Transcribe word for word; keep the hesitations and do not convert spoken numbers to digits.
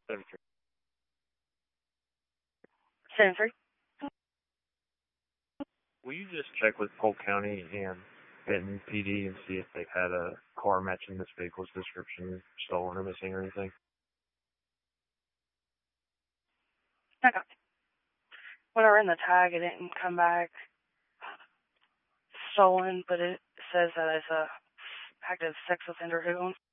seventy-three. seventy-three. Will you just check with Polk County and Benton P D and see if they've had a car matching this vehicle's description stolen or missing or anything? Okay. When I ran the tag, it didn't come back stolen, but it says that it's a active sex offender hoodlum.